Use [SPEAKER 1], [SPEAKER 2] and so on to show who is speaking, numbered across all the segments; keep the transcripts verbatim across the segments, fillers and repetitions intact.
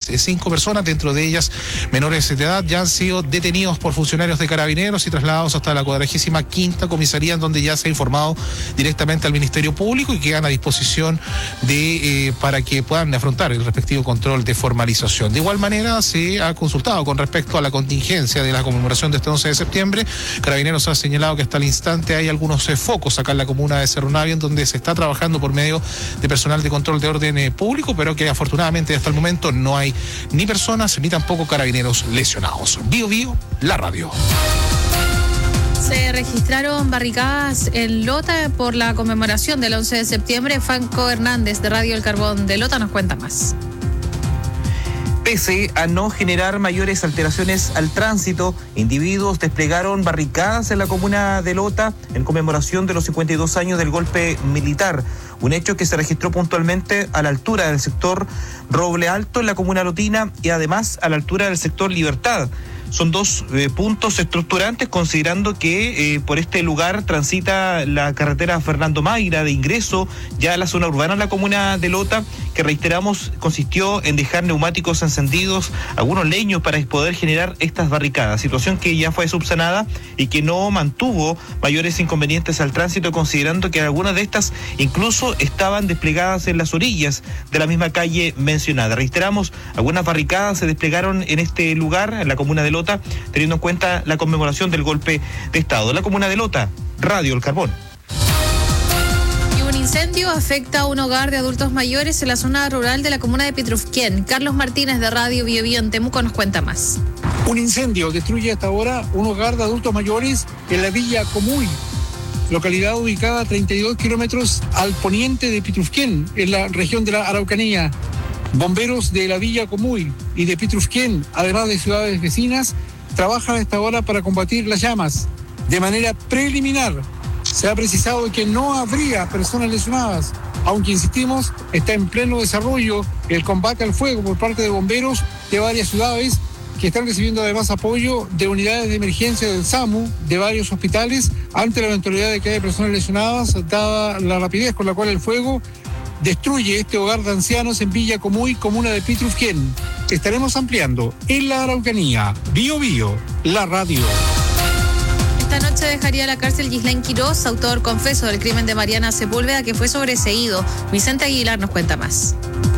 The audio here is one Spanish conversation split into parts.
[SPEAKER 1] cinco personas, dentro de ellas menores de edad, ya han sido detenidos por funcionarios de Carabineros y trasladados hasta la cuadragésima quinta comisaría, en donde ya se ha informado directamente al Ministerio Público y quedan a disposición de eh, para que puedan afrontar el respectivo control de formalización. De igual manera, se ha consultado con respecto a la contingencia de la conmemoración de este once de septiembre. Carabineros ha señalado que hasta el instante hay algunos eh, focos acá en la comuna de Cerro Navia, en donde se está trabajando por medio de personal de control de orden eh, público, pero que afortunadamente hasta el momento no hay ni personas ni tampoco carabineros lesionados. Bio Bio, la radio.
[SPEAKER 2] Se registraron barricadas en Lota por la conmemoración del once de septiembre. Franco Hernández, de Radio El Carbón de Lota, nos cuenta más.
[SPEAKER 3] Pese a no generar mayores alteraciones al tránsito, individuos desplegaron barricadas en la comuna de Lota en conmemoración de los cincuenta y dos años del golpe militar. Un hecho que se registró puntualmente a la altura del sector Roble Alto en la comuna lotina y además a la altura del sector Libertad. Son dos eh, puntos estructurantes, considerando que eh, por este lugar transita la carretera Fernando Mayra de ingreso ya a la zona urbana de la comuna de Lota, que reiteramos consistió en dejar neumáticos encendidos, algunos leños para poder generar estas barricadas, situación que ya fue subsanada y que no mantuvo mayores inconvenientes al tránsito, considerando que algunas de estas incluso estaban desplegadas en las orillas de la misma calle mencionada. Reiteramos, algunas barricadas se desplegaron en este lugar, en la comuna de Lota, teniendo en cuenta la conmemoración del golpe de Estado. La comuna de Lota, Radio El Carbón.
[SPEAKER 2] Y un incendio afecta a un hogar de adultos mayores en la zona rural de la comuna de Pitrufquén. Carlos Martínez, de Radio Bio Bio en Temuco, nos cuenta más.
[SPEAKER 4] Un incendio destruye hasta ahora un hogar de adultos mayores en la Villa Comuy, localidad ubicada a treinta y dos kilómetros al poniente de Pitrufquén, en la región de la Araucanía. Bomberos de la Villa Comuy y de Pitrufquén, además de ciudades vecinas, trabajan a esta hora para combatir las llamas. De manera preliminar, se ha precisado que no habría personas lesionadas, aunque insistimos, está en pleno desarrollo el combate al fuego por parte de bomberos de varias ciudades, que están recibiendo además apoyo de unidades de emergencia del SAMU, de varios hospitales, ante la eventualidad de que haya personas lesionadas, dada la rapidez con la cual el fuego destruye este hogar de ancianos en Villa Comuy, comuna de Pitrufquén. Estaremos ampliando en la Araucanía. Bio Bio, la radio.
[SPEAKER 2] Esta noche dejaría la cárcel Ghislain Quirós, autor confeso del crimen de Mariana Sepúlveda, que fue sobreseído. Vicente Aguilar nos cuenta más.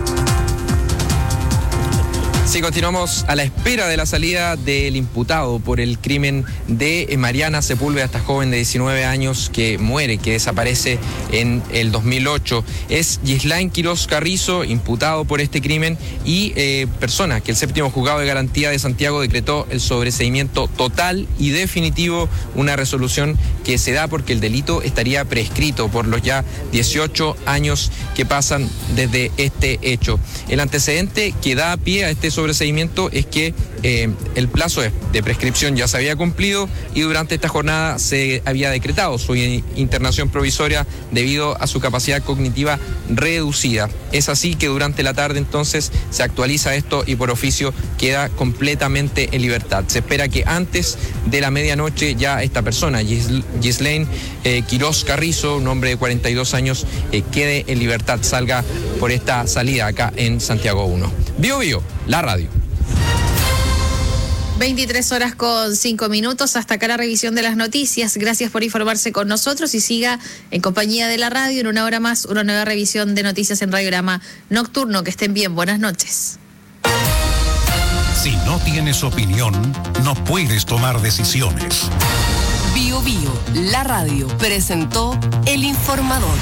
[SPEAKER 5] Sí, continuamos a la espera de la salida del imputado por el crimen de Mariana Sepúlveda, esta joven de diecinueve años que muere, que desaparece en el dos mil ocho. Es Ghislain Quirós Carrizo, imputado por este crimen y eh, persona que el séptimo juzgado de garantía de Santiago decretó el sobreseimiento total y definitivo, una resolución que se da porque el delito estaría prescrito por los ya dieciocho años que pasan desde este hecho. El antecedente que da pie a este sobreseimiento es que eh, el plazo de, de prescripción ya se había cumplido y durante esta jornada se había decretado su internación provisoria debido a su capacidad cognitiva reducida. Es así que durante la tarde entonces se actualiza esto y por oficio queda completamente en libertad. Se espera que antes de la medianoche ya esta persona, Ghislain eh, Quirós Carrizo, un hombre de cuarenta y dos años, eh, quede en libertad, salga por esta salida acá en Santiago uno. Bio Bio, la radio.
[SPEAKER 2] veintitrés horas con cinco minutos. Hasta acá la revisión de las noticias. Gracias por informarse con nosotros y siga en compañía de la radio. En una hora más, una nueva revisión de noticias en Radiograma Nocturno. Que estén bien. Buenas noches.
[SPEAKER 6] Si no tienes opinión, no puedes tomar decisiones.
[SPEAKER 7] Bio Bio, la radio, presentó El Informador.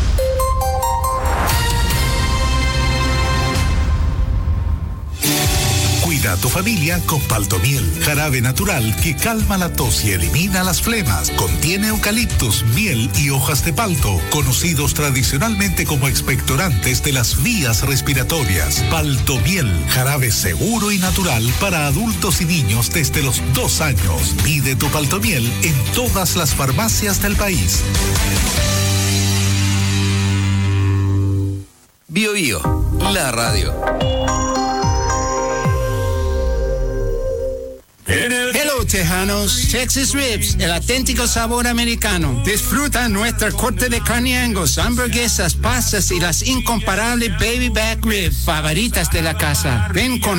[SPEAKER 6] Cuida a tu familia con Paltomiel, jarabe natural que calma la tos y elimina las flemas. Contiene eucaliptus, miel y hojas de palto, conocidos tradicionalmente como expectorantes de las vías respiratorias. Paltomiel, jarabe seguro y natural para adultos y niños desde los dos años. Pide tu Paltomiel en todas las farmacias del país.
[SPEAKER 8] Bio Bio, la radio.
[SPEAKER 9] Hello, tejanos. Texas Ribs, el auténtico sabor americano. Disfruta nuestra corte de carne Angus, hamburguesas, pastas y las incomparables baby back ribs favoritas de la casa. Ven con